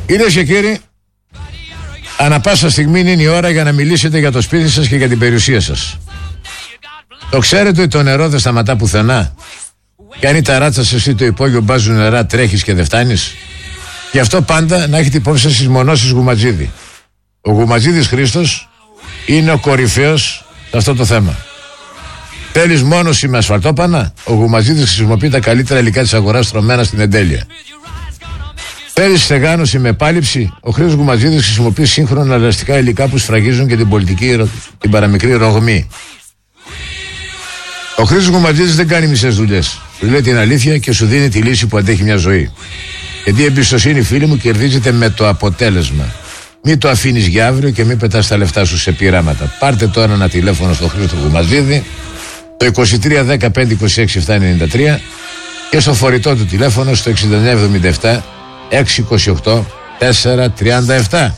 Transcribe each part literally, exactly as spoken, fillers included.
Κυρίες και κύριοι, ανά πάσα στιγμή είναι η ώρα για να μιλήσετε για το σπίτι σας και για την περιουσία σας. Το ξέρετε ότι το νερό δεν σταματά πουθενά. Και αν η ταράτσα σας ή το υπόγειο μπάζουν νερά, τρέχεις και δεν φτάνεις. Γι' αυτό πάντα να έχετε υπόψη σας τις μονώσεις Γουματζίδη. Ο Γουματζίδης Χρήστος είναι ο κορυφαίος σε αυτό το θέμα. Θέλεις μόνωση με ασφαλτόπανα? Ο Γουματζίδης χρησιμοποιεί τα καλύτερα υλικά της αγοράς στρωμένα στην εντέλεια. Θέλεις στεγάνωση με επάλυψη? Ο Χρήστος Γουματζίδης χρησιμοποιεί σύγχρονα ελαστικά υλικά που σφραγίζουν και την πολιτική, την παραμικρή ρογμή. Ο Χρήστος Γουματζίδης δεν κάνει μισές δουλειές. Του λέει την αλήθεια και σου δίνει τη λύση που αντέχει μια ζωή. Γιατί η εμπιστοσύνη, φίλοι μου, κερδίζεται με το αποτέλεσμα. Μην το αφήνεις για αύριο και μην πετάς τα λεφτά σου σε πειράματα. Πάρτε τώρα ένα τηλέφωνο στο Χρήστο Γουματζίδη, το είκοσι τρία δέκα πέντε είκοσι έξι επτά ενενήντα τρία, και στο φορητό του τηλέφωνο στο εξήντα εννιά εβδομήντα επτά έξι είκοσι οκτώ τέσσερα τριάντα επτά.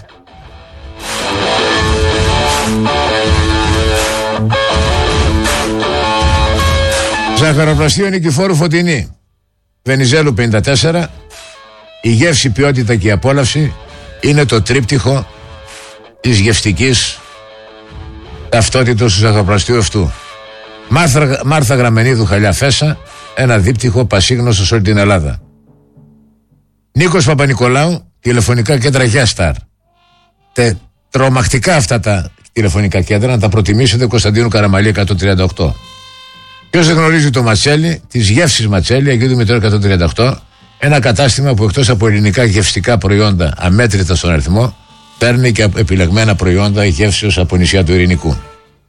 Ζαχαροπλαστείο Νικηφόρου Φωτεινή, Βενιζέλου πενήντα τέσσερα. Η γεύση, ποιότητα και η απόλαυση είναι το τρίπτυχο της γευστικής ταυτότητος του ζαχαροπλαστείου αυτού. Μάρθα, Μάρθα Γραμμενίδου, Χαλιά Φέσα, ένα δίπτυχο πασίγνωστο σε όλη την Ελλάδα. Νίκος Παπα-Νικολάου, τηλεφωνικά κέντρα Γιάσταρ. Τε, τρομακτικά αυτά τα τηλεφωνικά κέντρα, να τα προτιμήσετε, Κωνσταντίνου Καραμαλή εκατόν τριάντα οκτώ. Ποιος δεν γνωρίζει το Ματσέλι, τις γεύσεις Ματσέλι, Αγίου Δημητρίου εκατόν τριάντα οκτώ, ένα κατάστημα που εκτός από ελληνικά γευστικά προϊόντα αμέτρητα στον αριθμό, παίρνει και επιλεγμένα προϊόντα γεύσεως από νησιά του Ειρηνικού.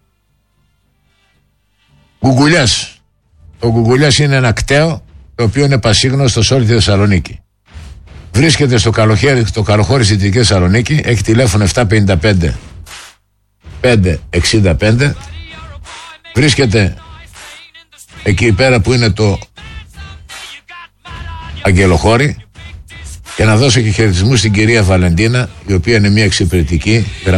Γκουγκουλιάς. Ο Γκουγκουλιάς είναι ένα κταίο το οποίο είναι πασίγνωστο σε όλη τη Θεσσαλονίκη. Βρίσκεται στο καλοχώρι, στο καλοχώρι στη Δυτική Θεσσαλονίκη, έχει τηλέφωνο επτά πέντε πέντε πέντε εξήντα πέντε. Βρίσκεται εκεί πέρα που είναι το Αγγελοχώρι. Και να δώσω και χαιρετισμούς στην κυρία Βαλεντίνα, η οποία είναι μια εξυπηρετική